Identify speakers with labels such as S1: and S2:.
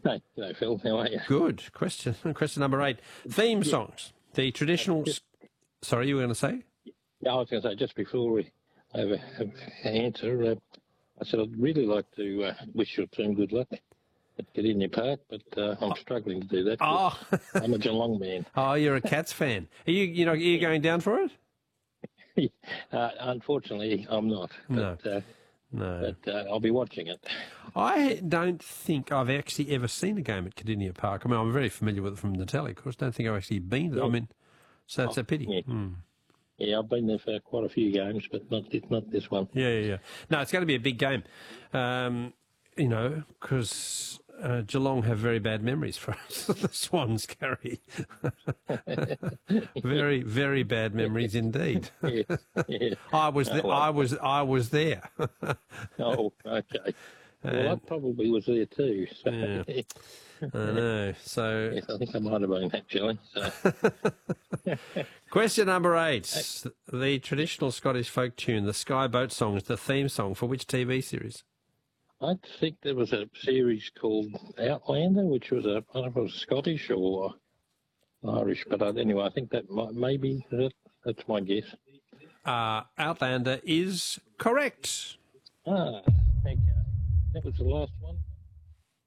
S1: Hey, hello, Phil. How are you?
S2: Good. Question number 8. Theme songs. The traditional... Sorry, you were going to say?
S1: Yeah, I was going to say, just before we have an answer, I said I'd really like to wish your team good luck at Kardinia Park, but I'm struggling to do that.
S2: Oh.
S1: I'm a Geelong man.
S2: Oh, you're a Cats fan. Are you going down for it?
S1: Unfortunately, I'm not.
S2: No.
S1: But I'll be watching it.
S2: I don't think I've actually ever seen a game at Kardinia Park. I mean, I'm very familiar with it from the telly, of course. I don't think I've actually been there. I mean, so it's a pity.
S1: Yeah. Yeah, I've been there for quite a few games, but not this one.
S2: Yeah. No, it's going to be a big game, because Geelong have very bad memories for us. The Swans carry very, very bad memories indeed.
S1: Yeah.
S2: I was there.
S1: Oh, okay. Well, I probably was there too. So.
S2: Yeah. I know. So
S1: yes, I think I might have been actually. So.
S2: Question number 8. The traditional Scottish folk tune, the Sky Boat Song, is the theme song for which TV series?
S1: I think there was a series called Outlander, which was I don't know if it was Scottish or Irish, but anyway, I think that maybe that's my guess.
S2: Outlander is correct.
S1: Okay. That was the last one.